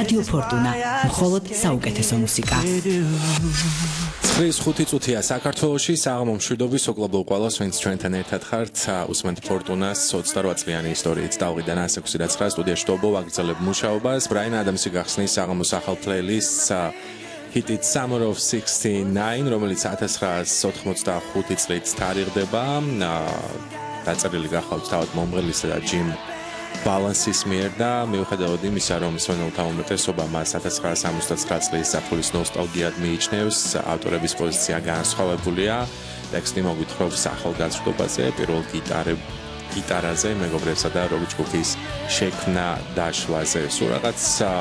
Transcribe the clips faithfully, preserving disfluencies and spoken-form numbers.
რადიო ფორტუნა, მხოლოდ საუკეთესო მუსიკა. წლის ხუთი წუთია საქართველოში საღამო მშვიდობის უკლუბო ყველას, ვინც ჩვენთან ერთად ხართ, უსმენთ ფორტუნას ოცდაოთხ წლიანი ისტორიით დავყიდან ას ექვსი და ცხრა სტუდიაში ტობო ვაგრძელებ მუშაობას. ბრაიან ადამსი გახსნის საღამოს ახალ პლეილისტს Hit It Summer of sixty-nine, რომელიც ათას ცხრაასი ოთხმოცდახუთი წლით თარიღდება. დაწერილი გახავთ თავად მომღერლისა და ჯიმ ბალანსის მიერ და მიუხედავად იმისა, რომ მსმენელთა უმეტესობა მას ათას ცხრაასი სამოცდათსაცხრა წლის საფულის ნოსტალგიად მიიჩნევს, ავტორების პოზიცია განსხვავებულია. ტექსტი მოგვითხრობს ახალგაზრდობაზე, პირველ გიტარებ გიტარაზე, მეგობრებსა და როკ ჯგუფის შექმნა დაშლაზე. სულ რაღაც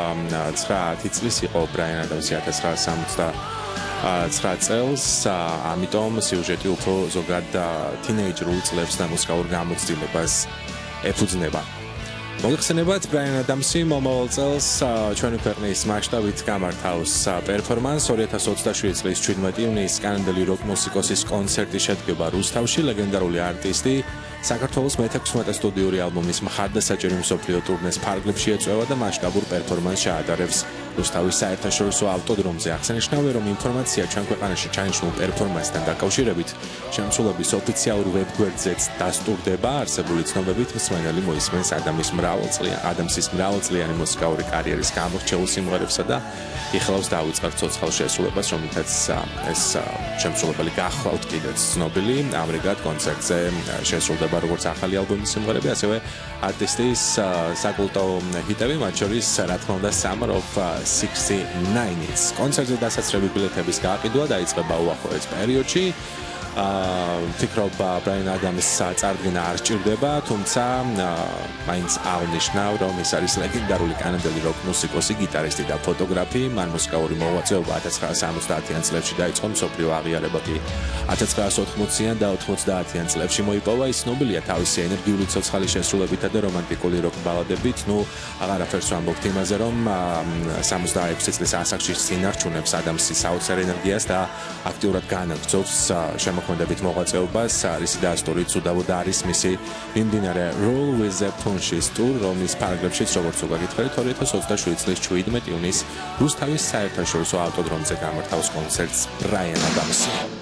ცხრაათი წლის იყო ბრაიან ადამსი ათას ცხრაასი სამოცდაცხრა წელს, ამიტომ სიუჟეტი უფრო ზოგად თინეიჯერულ წლებს და მუსიკალურ გამოცდილებას ეფუძნება. მოგეხსენებათ, ბრაიან ადამსი მომავალ წელს ჩვენი ქვეყნის მასშტაბით გამართავს პერფორმანსს. ორი ათას ოცდაშვიდი წლის შვიდმეტი ივნისს კანადელი როკ მუსიკოსის კონცერტი შედგება რუსთავში. ლეგენდარული არტისტი საქართველოს მეთექვსმეტე სტუდიური ალბომის მხარდასაჭერი მსოფლიო ტურნეს ფარგლებში ეწევა და მასშტაბურ პერფორმანსს ჩაატარებს რუსთავის საერთაშორისო ავტოდრომზე. აღსანიშნავია, რომ ინფორმაცია ჩვენ ქვეყანაში ჩანიშნულ პერფორმანსთან დაკავშირებით შემსრულების ოფიციალურ ვებგვერდზეც დასტურდება. არსებული ცნობებით მსმენელი მოისმენს ადამის მრავალწლიანი ადამსის მრავალწლიანი მუსიკალური კარიერის გამორჩეულ სიმღერებსა და იხილავს დაუწყებ ცოცხალ შესრულებას, რომლითაც ეს შემსრულებელი გახლავთ კიდეც ცნობილი. ამრიგად კონცერტზე შესრულდება როგორც ახალი ალბომის სიმღერები, ასევე არტისტის საკულტო ჰიტები, მათ შორის რა თქმა უნდა Summer of sixty-nine-ს. კონცერტზე დასაცრები ბილეთების გაყიდვა დაიწყება უახლოეს პერიოდში. ვფიქრობ, ბრაიან ადამის წარდგენა არ სჭირდება, თუმცა მაინც აღნიშნავ, რომ ის არის ლეგენდარული კანადელი როკ მუსიკოსი, გიტარისტი და ფოტოგრაფი. მან მუსიკალური მოღვაწეობა ათას ცხრაასი სამოცდაათიან წლებში დაიწყო, მსოფლიო აღიარება კი ათას ცხრაასი ოთხმოციან და ოთხმოცდაათიან წლებში მოიპოვა. ის ცნობილია თავისი ენერგიული ცოცხალი შესრულებითა და რომანტიკული როკ ბალადებით. ნუ აღარაფერს ვამბობთ იმაზე, რომ სამოცდაექვსი წლის ასაკში წინარჩუნებს ადამსი საოცარ ენერგიას და აქტიურად განაგრძობს შემოქმედებით მოღვაწეობას. რისი დასტურით უდავოდ არის მისი მიმდინარე Roll with the Punches ტურ, რომლის ფარგლებშიც, როგორც უგაგითხარით, ორი ათას ოცდაშვიდი წლის შვიდმეტი ივნისს რუსთავის საერთაშორისო ავტოდრომზე გამართავს კონცერტს ბრაიან ადამსი.